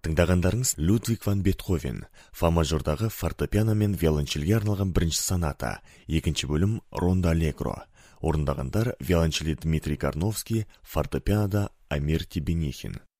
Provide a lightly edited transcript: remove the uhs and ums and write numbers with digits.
Тыңдағандарыңыз Людвиг ван Бетховен, фа мажордағы фортепиано мен виолончельге арналған бірінші соната, екінші бөлім Ронда Аллегро. Орындағандар виолончели Дмитрий Карновский, фортепианода Амир Тебенихин.